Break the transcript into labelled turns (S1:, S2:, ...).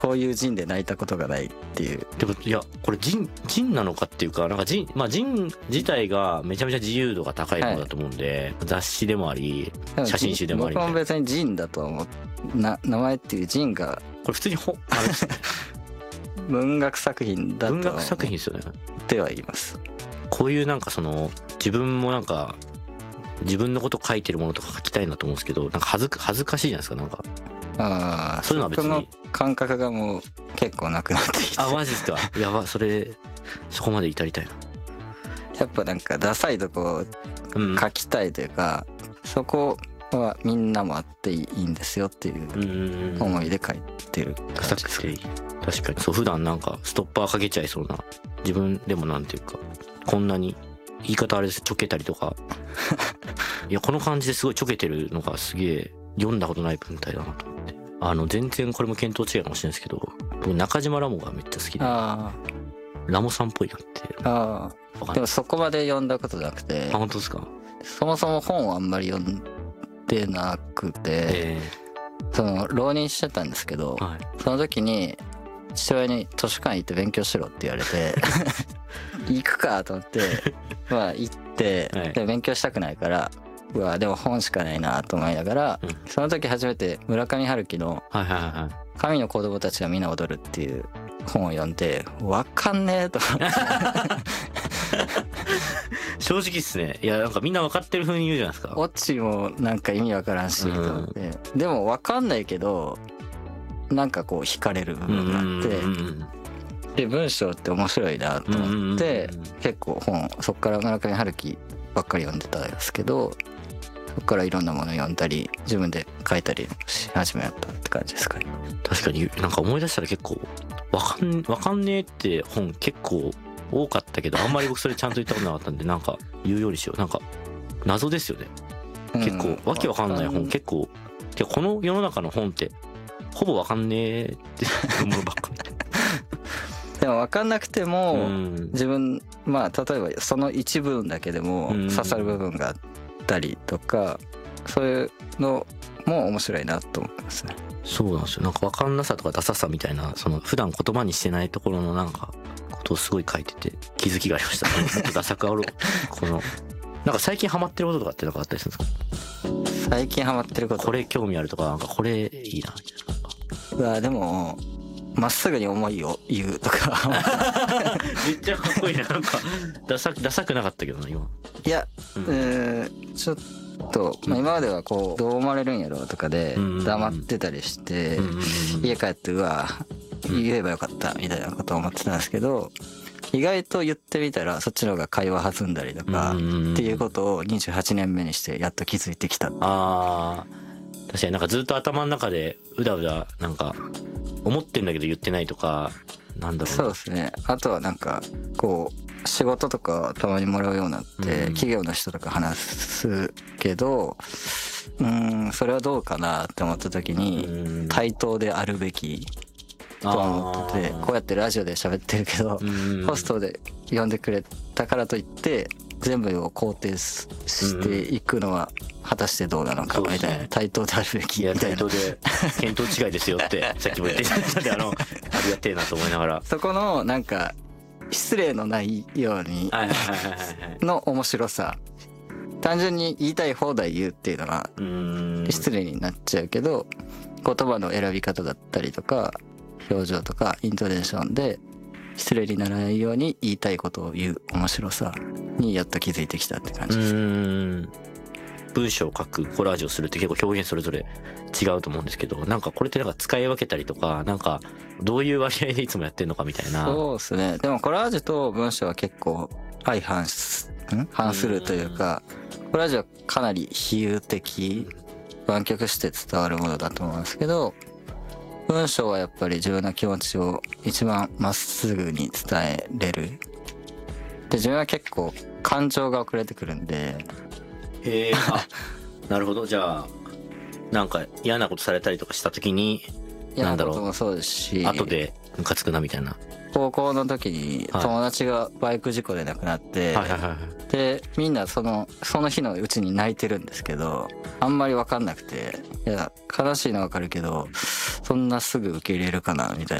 S1: こういうジンで泣いたことがないっていう。
S2: でもいやこれジンなのかっていうか、なんかジン自体がめちゃめちゃ自由度が高いものだと思うんで、雑誌でもあり写真集でもありみたいな。
S1: 僕も別にジンだとは思う。名前っていうジンが
S2: これ普通にあれですね
S1: 文学作品だと
S2: 文学作品ですよね。
S1: では言います。
S2: こういうなんかその自分もなんか自分のこと書いてるものとか書きたいなと思うんですけど、なんか恥ずかしいじゃないですか。なんかそういうのは別に
S1: その感覚がもう結構なくなってきて。
S2: マジですか。やば、そこまで至りたいな。
S1: やっぱなんかダサいとこ書きたいというか、そこはみんなもあっていいんですよっていう思いで書いてる感じですかね。
S2: 確かにそう、普段なんかストッパーかけちゃいそうな自分でもなんていうか、こんなに言い方あれです、ちょけたりとかいやこの感じですごいちょけてるのがすげえ読んだことない文体だなと思って、全然これも見当違いかもしれないですけど、僕中島ラモがめっちゃ好きで、ラモさんっぽいなって。
S1: でもそこまで読んだことなくて。
S2: 本当ですか。
S1: そもそも本をあんまり読んでなくて、その浪人してたんですけど、その時に父親に図書館行って勉強しろって言われて行くかと思ってまあ行って、で勉強したくないから、うわでも本しかないなと思いながら、その時初めて村上春樹の「神の子供たちは皆踊る」っていう本を読んで、わかんねえと思って
S2: 正直っすね。いやなんかみんな分かってる風に言うじゃないですか。
S1: オチもなんか意味わからんしと思って、でもわかんないけどなんかこう惹かれる部分があって、で文章って面白いなと思って、結構本そっから村上春樹ばっかり読んでたんですけど、そっからいろんなもの読んだり自分で書いたりし始めたって感じですかね。
S2: 確かになんか思い出したら結構わかんねえって本結構多かったけど、あんまり僕それちゃんと言ったことなかったんで、なんか言うようにしよう。なんか謎ですよね。結構わけわかんない本結構、この世の中の本ってほぼわかんねえってものばっかり
S1: でも分かんなくても、自分まあ例えばその一部分だけでも刺さる部分があったりとか、そういうのも面白いなと思いますね。
S2: そうなんですよ。なんか分かんなさとかダサさみたいな、その普段言葉にしてないところのなんかことをすごい書いてて気づきがありましたね。もっとダサくあろうこのなんか最近ハマってることとかってなんかあったりするんですか。
S1: 最近ハマってること、
S2: これ興味あるとか、なんかこれいいなみたいな。
S1: でもまっすぐに思いを言うとか
S2: めっちゃかっこいいな。なんかダサくなかったけどな今。
S1: いや、ちょっと、まあ、今まではこうどう思われるんやろうとかで黙ってたりして、家帰ってうわ言えばよかったみたいなことを思ってたんですけど、意外と言ってみたらそっちの方が会話弾んだりとかっていうことを28年目にしてやっと気づいてきた。
S2: 確かになんかずっと頭の中でうだうだなんか思ってんだけど言ってないとか、なんだろう。
S1: そうですね。あとはなんかこう仕事とかたまにもらうようになって、企業の人とか話すけど、それはどうかなって思った時に対等であるべきと思ってて、こうやってラジオで喋ってるけど、ホストで呼んでくれたからといって全部を肯定していくのは果たしてどうなのかみたいな、対等であるべきみたいな、
S2: 対等で見当違いですよってさっきも言ってたんで、ありがてえなと思いながら、
S1: そこのなんか失礼のないようにの面白さ、単純に言いたい放題言うっていうのは失礼になっちゃうけど、言葉の選び方だったりとか表情とかイントネーションで失礼にならないように言いたいことを言う面白さにやっと気づいてきたって感じです。
S2: 文章を書く、コラージュをするって結構表現それぞれ違うと思うんですけど、なんかこれってなんか使い分けたりとか、なんかどういう割合でいつもやってんのかみたいな。
S1: そうですね。でもコラージュと文章は結構相反するというか、コラージュはかなり比喩的、湾曲して伝わるものだと思うんですけど、文章はやっぱり自分の気持ちを一番まっすぐに伝えれる。で自分は結構感情が遅れてくるんで。
S2: なるほど。じゃあなんか嫌なことされたりとかした時に、
S1: 嫌なこともそうですし、
S2: 後でムカつくなみたいな。
S1: 高校の時に友達がバイク事故で亡くなって、でみんなその日のうちに泣いてるんですけど、あんまり分かんなくて、いや悲しいのは分かるけどそんなすぐ受け入れるかなみたい